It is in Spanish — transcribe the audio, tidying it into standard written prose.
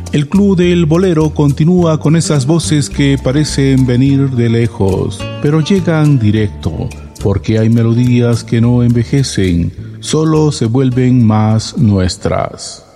El Club del Bolero continúa con esas voces que parecen venir de lejos, pero llegan directo, porque hay melodías que no envejecen, solo se vuelven más nuestras.